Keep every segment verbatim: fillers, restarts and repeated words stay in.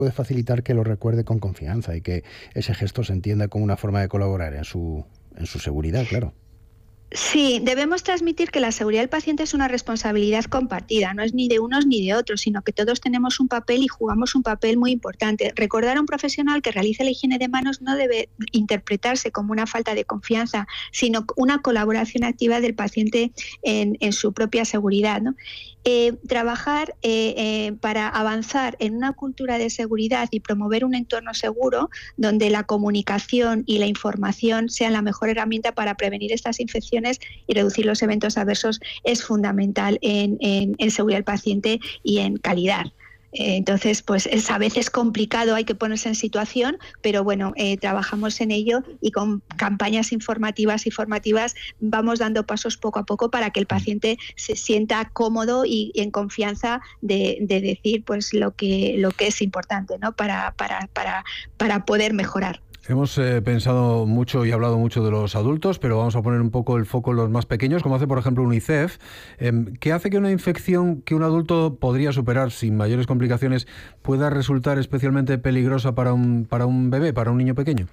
puede facilitar que lo recuerde con confianza y que ese gesto se entienda como una forma de colaborar en su, en su seguridad, claro. Sí, debemos transmitir que la seguridad del paciente es una responsabilidad compartida, no es ni de unos ni de otros, sino que todos tenemos un papel y jugamos un papel muy importante. Recordar a un profesional que realice la higiene de manos no debe interpretarse como una falta de confianza, sino una colaboración activa del paciente en, en su propia seguridad, ¿no? Eh, trabajar eh, eh, para avanzar en una cultura de seguridad y promover un entorno seguro donde la comunicación y la información sean la mejor herramienta para prevenir estas infecciones y reducir los eventos adversos es fundamental en, en, en seguridad del paciente y en calidad. Eh, entonces, pues es a veces complicado, hay que ponerse en situación, pero bueno, eh, trabajamos en ello y con campañas informativas y formativas vamos dando pasos poco a poco para que el paciente se sienta cómodo y, y en confianza de, de decir pues lo que lo que es importante, ¿no? para, para, para, para poder mejorar. Hemos eh, pensado mucho y hablado mucho de los adultos, pero vamos a poner un poco el foco en los más pequeños, como hace por ejemplo UNICEF. Eh, ¿Qué hace que una infección que un adulto podría superar sin mayores complicaciones pueda resultar especialmente peligrosa para un, para un bebé, para un niño pequeño?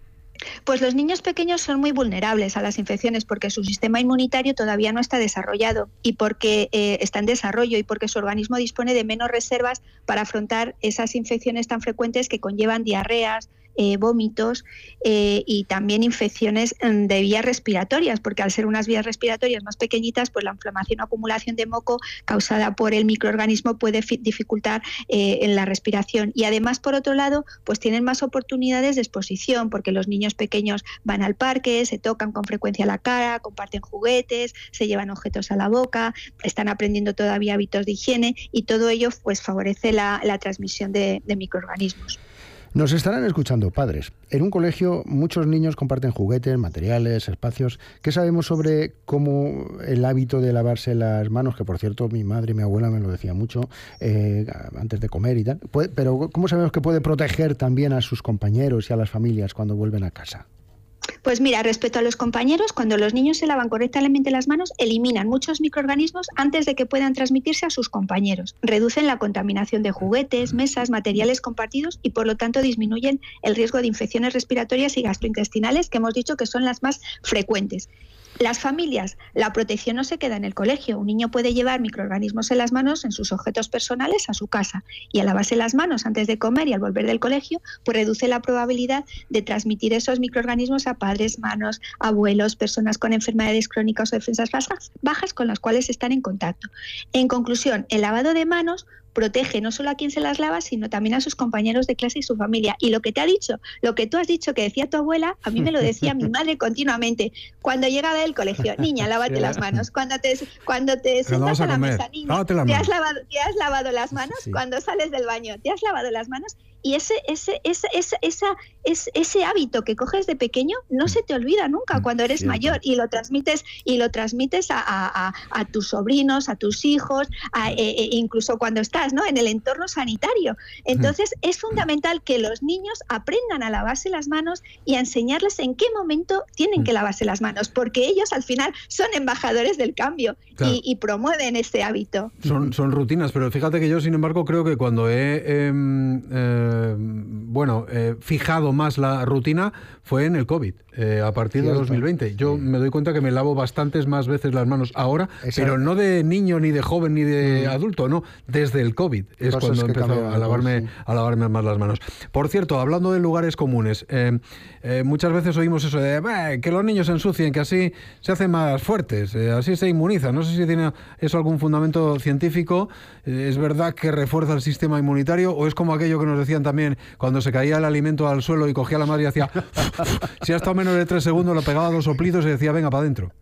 Pues los niños pequeños son muy vulnerables a las infecciones porque su sistema inmunitario todavía no está desarrollado y porque eh, está en desarrollo y porque su organismo dispone de menos reservas para afrontar esas infecciones tan frecuentes que conllevan diarreas, Eh, vómitos eh, y también infecciones de vías respiratorias, porque al ser unas vías respiratorias más pequeñitas, pues la inflamación o acumulación de moco causada por el microorganismo puede dificultar eh, en la respiración. Y además, por otro lado, pues tienen más oportunidades de exposición, porque los niños pequeños van al parque, se tocan con frecuencia la cara, comparten juguetes, se llevan objetos a la boca, están aprendiendo todavía hábitos de higiene y todo ello pues favorece la, la transmisión de, de microorganismos. Nos estarán escuchando padres. En un colegio muchos niños comparten juguetes, materiales, espacios. ¿Qué sabemos sobre cómo el hábito de lavarse las manos, que por cierto mi madre y mi abuela me lo decía mucho, eh, antes de comer y tal? Pero ¿cómo sabemos que puede proteger también a sus compañeros y a las familias cuando vuelven a casa? Pues mira, respecto a los compañeros, cuando los niños se lavan correctamente las manos, eliminan muchos microorganismos antes de que puedan transmitirse a sus compañeros. Reducen la contaminación de juguetes, mesas, materiales compartidos y por lo tanto disminuyen el riesgo de infecciones respiratorias y gastrointestinales, que hemos dicho que son las más frecuentes. Las familias, la protección no se queda en el colegio. Un niño puede llevar microorganismos en las manos, en sus objetos personales, a su casa. Y al lavarse las manos antes de comer y al volver del colegio, pues reduce la probabilidad de transmitir esos microorganismos a padres, hermanos, abuelos, personas con enfermedades crónicas o defensas bajas, bajas con las cuales están en contacto. En conclusión, el lavado de manos protege no solo a quien se las lava, sino también a sus compañeros de clase y su familia. Y lo que te ha dicho, lo que tú has dicho que decía tu abuela, a mí me lo decía mi madre continuamente. Cuando llegaba del colegio, niña, lávate las manos. Cuando te, cuando te sientas a la mesa, niña, ¿te has, lavado, ¿te has lavado las manos? Sí. Cuando sales del baño, ¿te has lavado las manos? Y ese, ese, ese, ese, esa, ese, ese hábito que coges de pequeño no se te olvida nunca cuando eres Cierto. mayor y lo transmites y lo transmites a, a, a, a tus sobrinos, a tus hijos, a, e, e incluso cuando estás, ¿no?, en el entorno sanitario. Entonces mm. es fundamental que los niños aprendan a lavarse las manos y a enseñarles en qué momento tienen mm. que lavarse las manos, porque ellos al final son embajadores del cambio claro. y, y promueven ese hábito. Son, son rutinas, pero fíjate que yo, sin embargo, creo que cuando he... Eh, eh, bueno, eh, fijado más la rutina fue en el COVID, eh, a partir Cierto. de dos mil veinte. Yo sí. me doy cuenta que me lavo bastantes más veces las manos ahora, Esa... pero no de niño, ni de joven, ni de mm. adulto, no, desde el COVID es Cosas cuando empezó a lavarme, sí. a lavarme más las manos. Por cierto, hablando de lugares comunes, eh, eh, muchas veces oímos eso de eh, que los niños se ensucien, que así se hacen más fuertes, eh, así se inmunizan. No sé si tiene eso algún fundamento científico. Eh, ¿Es verdad que refuerza el sistema inmunitario o es como aquello que nos decían también cuando se caía el alimento al suelo y cogía la madre y hacía si ha estado menos de tres segundos, lo pegaba dos soplitos y decía venga para adentro?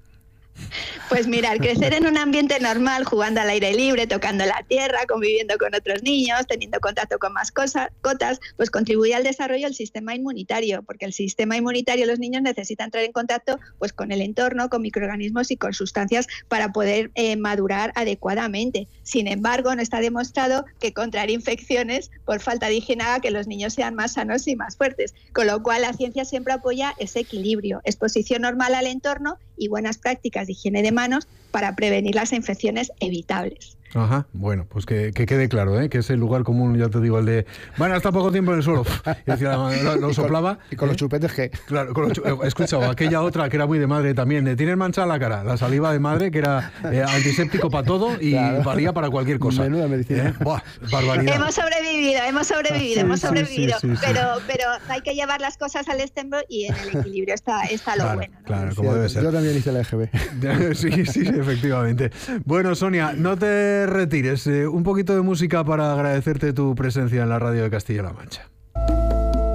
Pues mira, al crecer en un ambiente normal, jugando al aire libre, tocando la tierra, conviviendo con otros niños, teniendo contacto con mascotas, pues contribuye al desarrollo del sistema inmunitario, porque el sistema inmunitario de los niños necesita entrar en contacto pues con el entorno, con microorganismos y con sustancias para poder eh, madurar adecuadamente. Sin embargo, no está demostrado que contraer infecciones por falta de higiene haga que los niños sean más sanos y más fuertes, con lo cual la ciencia siempre apoya ese equilibrio, exposición normal al entorno y buenas prácticas de higiene de manos para prevenir las infecciones evitables. Ajá, bueno, pues que, que quede claro, ¿eh? Que es el lugar común, ya te digo, el de, bueno, hasta poco tiempo en el suelo. Y decía, lo, lo soplaba. ¿Y con, y con ¿eh? los chupetes qué? Claro, con los chupetes. He escuchado aquella otra que era muy de madre también, de tienes manchada la cara, la saliva de madre, que era eh, antiséptico para todo y claro. valía para cualquier cosa. Menuda medicina. ¿Eh? Buah, barbaridad. Hemos sobrevivido, hemos sobrevivido, sí, hemos sí, sobrevivido. sí, sí, sí, pero, pero hay que llevar las cosas al extremo y en el equilibrio está, está lo claro, bueno, ¿no? Claro, Sí, como debe ser. Yo también hice la E G B. Sí, sí, efectivamente. Bueno, Sonia, no te retires. Eh, un poquito de música para agradecerte tu presencia en la radio de Castilla-La Mancha.